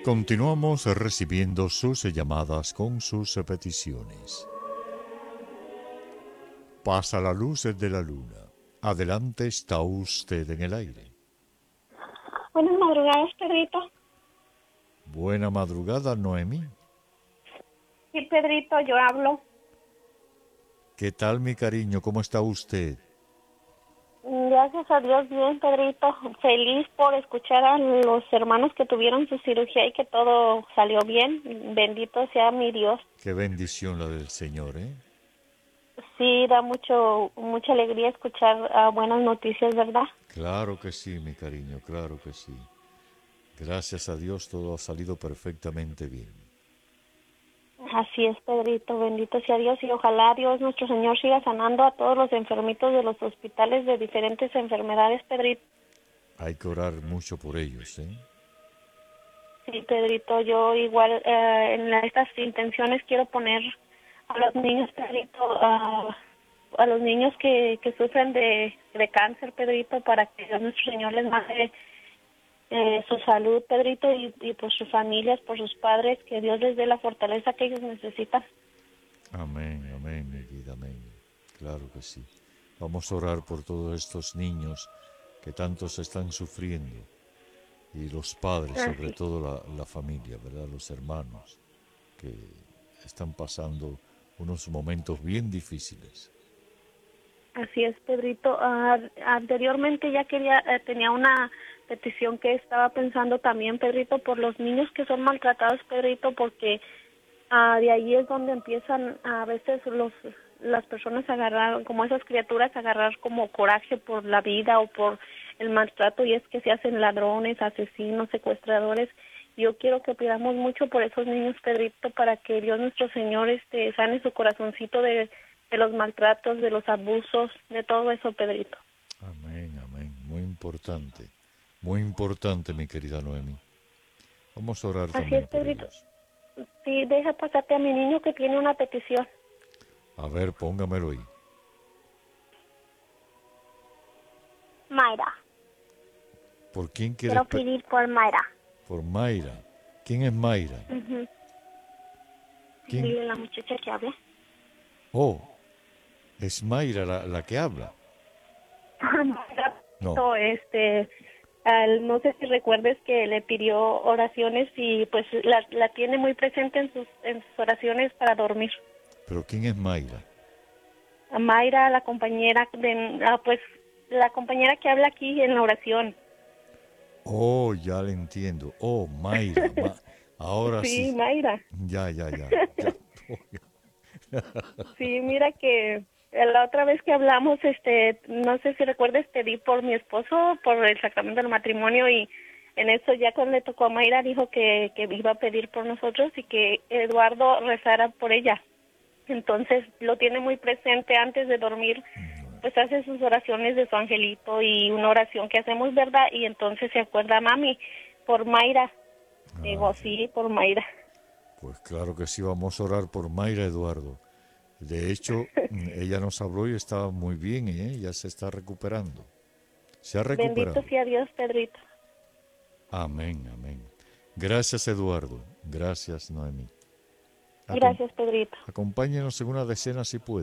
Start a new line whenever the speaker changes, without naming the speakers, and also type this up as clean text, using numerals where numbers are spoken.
Continuamos recibiendo sus llamadas con sus peticiones. Pasa la luz de la luna. Adelante, está usted en el aire.
Buenas madrugadas, Pedrito.
Buena madrugada, Noemí.
Sí, Pedrito, yo hablo.
¿Qué tal, mi cariño? ¿Cómo está usted?
Gracias a Dios, bien, Pedrito. Feliz por escuchar a los hermanos que tuvieron su cirugía y que todo salió bien. Bendito sea mi Dios.
Qué bendición la del Señor, ¿eh?
Sí, da mucha alegría escuchar buenas noticias, ¿verdad?
Claro que sí, mi cariño, claro que sí. Gracias a Dios todo ha salido perfectamente bien.
Así es, Pedrito. Bendito sea Dios y ojalá Dios nuestro Señor siga sanando a todos los enfermitos de los hospitales de diferentes enfermedades, Pedrito.
Hay que orar mucho por ellos, ¿eh?
Sí, Pedrito, yo igual estas intenciones quiero poner a los niños, Pedrito, a los niños que sufren de cáncer, Pedrito, para que Dios nuestro Señor les mande su salud, Pedrito, y por sus familias, por sus padres, que Dios les dé la fortaleza que ellos necesitan.
Amén, amén, mi vida, amén. Claro que sí. Vamos a orar por todos estos niños que tantos están sufriendo y los padres, sobre
Así,
todo la familia, ¿verdad? Los hermanos que están pasando unos momentos bien difíciles.
así es, Pedrito. Anteriormente ya tenía una petición que estaba pensando también, Pedrito, por los niños que son maltratados, Pedrito, porque de ahí es donde empiezan a veces las personas a agarrar, como esas criaturas, a agarrar como coraje por la vida o por el maltrato, y es que se hacen ladrones, asesinos, secuestradores. Yo quiero que pidamos mucho por esos niños, Pedrito, para que Dios nuestro Señor sane su corazoncito de los maltratos, de los abusos, de todo eso, Pedrito.
Amén, amén. Muy importante, mi querida Noemi. Vamos a orar
Así
también
es,
por
Pedrito.
ellos.
Sí, deja pasarte a mi niño que tiene una petición.
A ver, póngamelo ahí.
Mayra,
¿Por quién quieres?
quiero pedir por Mayra.
Por Mayra. ¿Quién es Mayra?
Ujú.
¿Quién?
Dile a la muchacha que hable.
Oh, es Mayra la que habla. No,
No sé si recuerdes que le pidió oraciones y pues la tiene muy presente en sus oraciones para dormir.
pero ¿quién es Mayra?
A Mayra, la compañera pues la compañera que habla aquí en la oración.
Oh, ya le entiendo. Oh, Mayra. Ahora sí.
Sí, Mayra.
Ya.
Sí, mira que la otra vez que hablamos, no sé si recuerdes, pedí por mi esposo, por el sacramento del matrimonio, y en eso ya cuando le tocó a Mayra dijo que iba a pedir por nosotros y que Eduardo rezara por ella. Entonces lo tiene muy presente antes de dormir, pues hace sus oraciones de su angelito y una oración que hacemos, ¿verdad? Y entonces se acuerda, mami, por Mayra.
Ah,
Digo,
ya.
sí, por Mayra.
Pues claro que sí, vamos a orar por Mayra Eduardo. De hecho, ella nos habló y estaba muy bien, ¿eh? Ya se está recuperando. Se ha
Bendito
recuperado.
sea Dios, Pedrito.
Amén, amén. Gracias, Eduardo. Gracias, Noemi. Acom-
Gracias, Pedrito.
Acompáñenos en una decena si puede.